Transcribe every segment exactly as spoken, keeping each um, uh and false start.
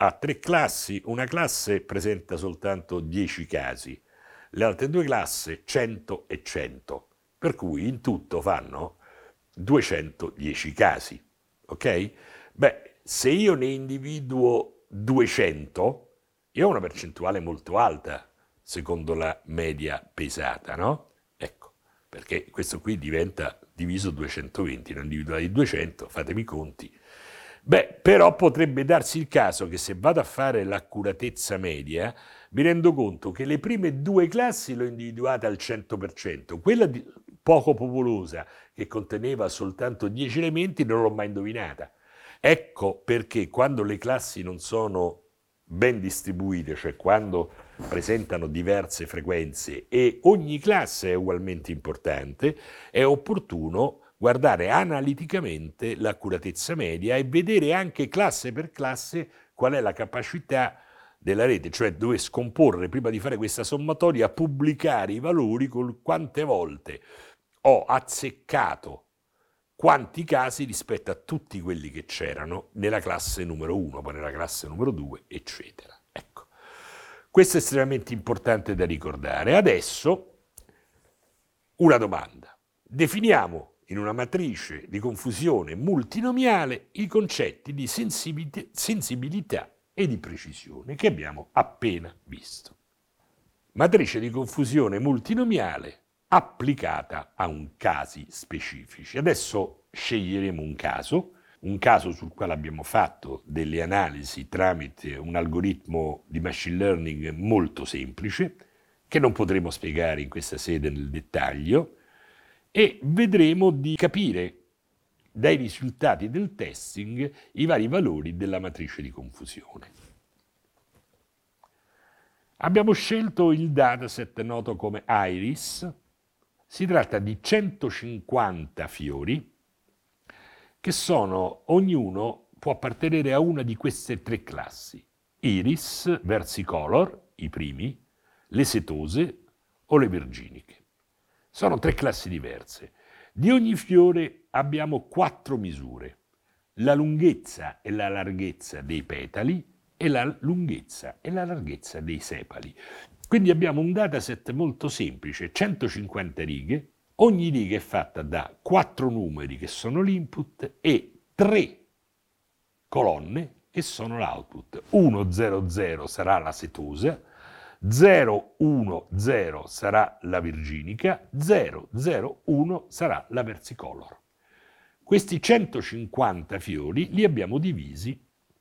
ha tre classi, una classe presenta soltanto dieci casi, le altre due classi cento e cento, per cui in tutto fanno duecentodieci casi, ok? Beh, se io ne individuo duecento, io ho una percentuale molto alta, secondo la media pesata, no? Ecco, perché questo qui diventa diviso duecentoventi, ne ho individuati duecento, fatemi i conti. Beh, però potrebbe darsi il caso che se vado a fare l'accuratezza media, mi rendo conto che le prime due classi l'ho individuata al cento per cento, quella di, poco popolosa, che conteneva soltanto dieci elementi, non l'ho mai indovinata. Ecco perché quando le classi non sono ben distribuite, cioè quando presentano diverse frequenze e ogni classe è ugualmente importante, è opportuno guardare analiticamente l'accuratezza media e vedere anche classe per classe qual è la capacità della rete, cioè dove scomporre, prima di fare questa sommatoria, pubblicare i valori con quante volte ho azzeccato quanti casi rispetto a tutti quelli che c'erano nella classe numero uno, poi nella classe numero due, eccetera. Ecco, questo è estremamente importante da ricordare. Adesso una domanda. Definiamo in una matrice di confusione multinomiale i concetti di sensibilità e di precisione che abbiamo appena visto. Matrice di confusione multinomiale applicata a un casi specifici. Adesso sceglieremo un caso, un caso sul quale abbiamo fatto delle analisi tramite un algoritmo di machine learning molto semplice, che non potremo spiegare in questa sede nel dettaglio, e vedremo di capire dai risultati del testing i vari valori della matrice di confusione. Abbiamo scelto il dataset noto come Iris. Si tratta di centocinquanta fiori che sono, ognuno può appartenere a una di queste tre classi: Iris, Versicolor, i primi, le setose o le virginiche. Sono tre classi diverse. Di ogni fiore abbiamo quattro misure: la lunghezza e la larghezza dei petali e la lunghezza e la larghezza dei sepali. Quindi abbiamo un dataset molto semplice, centocinquanta righe, ogni riga è fatta da quattro numeri che sono l'input e tre colonne che sono l'output. uno zero zero sarà la setosa, zero uno zero sarà la virginica, zero zero uno sarà la versicolor. Questi centocinquanta fiori li abbiamo divisi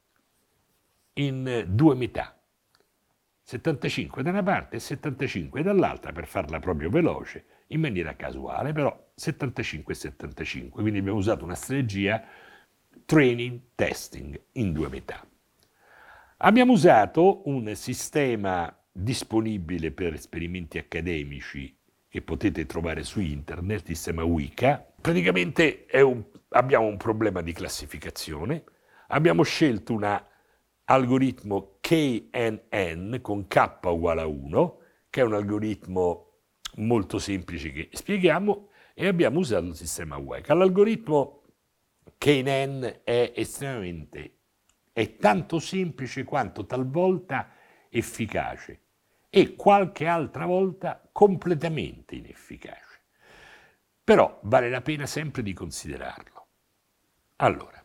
in due metà, settantacinque da una parte e settantacinque dall'altra, per farla proprio veloce, in maniera casuale, però settantacinque e settantacinque, quindi abbiamo usato una strategia training testing in due metà. Abbiamo usato un sistema disponibile per esperimenti accademici che potete trovare su internet, il sistema Weka. Praticamente è un, abbiamo un problema di classificazione, abbiamo scelto una algoritmo K N N con K uguale a uno, che è un algoritmo molto semplice che spieghiamo, e abbiamo usato il sistema Weka. L'algoritmo K N N è estremamente, è tanto semplice quanto talvolta efficace e qualche altra volta completamente inefficace. Però vale la pena sempre di considerarlo. Allora,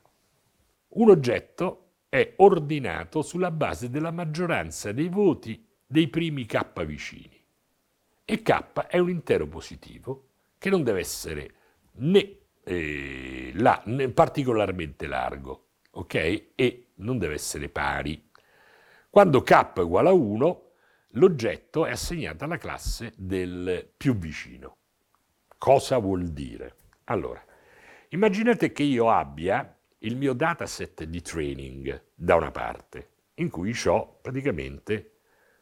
un oggetto è ordinato sulla base della maggioranza dei voti dei primi k vicini. E k è un intero positivo che non deve essere né, eh, la, né particolarmente largo, ok? E non deve essere pari. Quando k è uguale a uno, l'oggetto è assegnato alla classe del più vicino. Cosa vuol dire? Allora, immaginate che io abbia il mio dataset di training da una parte, in cui ho praticamente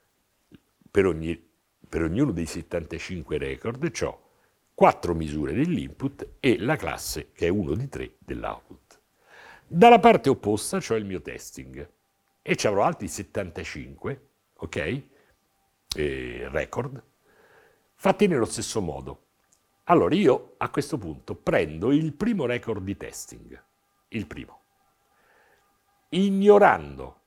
per, ogni, per ognuno dei settantacinque record ho quattro misure dell'input e la classe che è uno di tre dell'output. Dalla parte opposta ho il mio testing e ci avrò altri settantacinque, ok? Eh, record, fatti nello stesso modo. Allora io a questo punto prendo il primo record di testing, il primo, ignorando